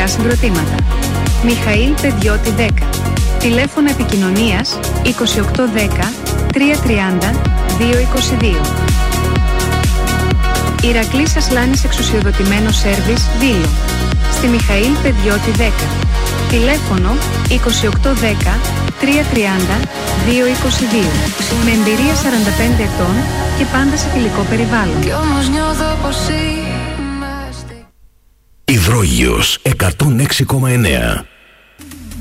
τηλεφωνικά συγκροτήματα. Μιχαήλ Παιδιώτη 10. Τηλέφωνο επικοινωνίας 2810 330 222. Ηρακλής Ασλάνης εξουσιοδοτημένο σέρβις Δήλο. Στη Μιχαήλ Παιδιώτη 10. Τηλέφωνο 2810 330 222. Με εμπειρία 45 ετών και πάντα σε φιλικό περιβάλλον. Υδρόγειος 106,9.